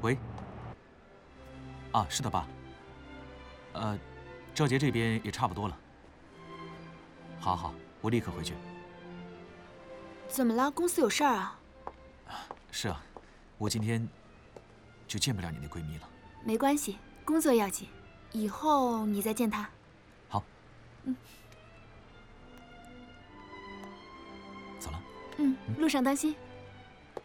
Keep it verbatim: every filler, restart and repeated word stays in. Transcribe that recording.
喂。啊，是的，爸。呃，赵杰这边也差不多了。好好，我立刻回去。 怎么了？公司有事儿啊？ 是啊，我今天就见不了你那闺蜜了。 没关系，工作要紧，以后你再见她。 好。 嗯。 走了。 嗯，路上当心。